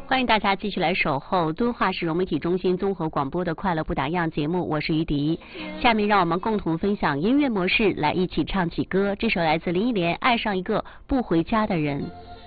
欢迎大家继续来守候敦化市融媒体中心综合广播的快乐不打烊节目，我是于迪。下面让我们共同分享音乐模式，来一起唱起歌。这首来自林忆莲《爱上一个不回家的人》。